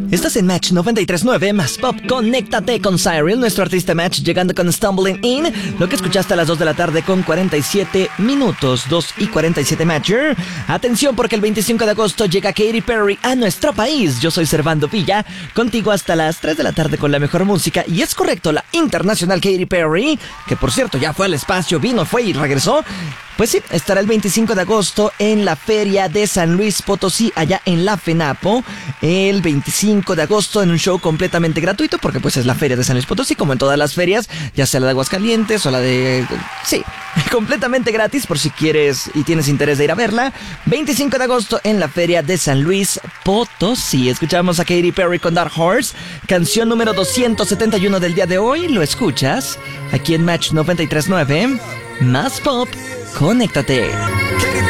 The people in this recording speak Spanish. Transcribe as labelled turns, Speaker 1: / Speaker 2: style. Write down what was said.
Speaker 1: Estás en Match 93.9, más pop, conéctate con Cyril, nuestro artista Match, llegando con Stumbling In, lo que escuchaste a las 2 de la tarde con 47 minutos, 2:47 Matcher. Atención porque el 25 de agosto llega Katy Perry a nuestro país. Yo soy Servando Villa, contigo hasta las 3 de la tarde con la mejor música. Y es correcto, la internacional Katy Perry, que por cierto ya fue al espacio, vino, fue y regresó. Pues sí, estará el 25 de agosto en la Feria de San Luis Potosí, allá en la FENAPO. El 25 de agosto en un show completamente gratuito, porque pues es la Feria de San Luis Potosí, como en todas las ferias, ya sea la de Aguascalientes o la de... Sí, completamente gratis por si quieres y tienes interés de ir a verla. 25 de agosto en la Feria de San Luis Potosí. Escuchamos a Katy Perry con Dark Horse, canción número 271 del día de hoy. Lo escuchas aquí en Match 93.9, más pop. Conéctate.